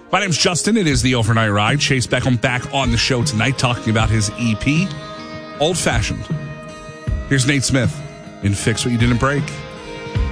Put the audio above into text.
My name's Justin. It is the Overnight Ride. Chase Beckham back on the show tonight talking about his EP, Old Fashioned. Here's Nate Smith in Fix What You Didn't Break.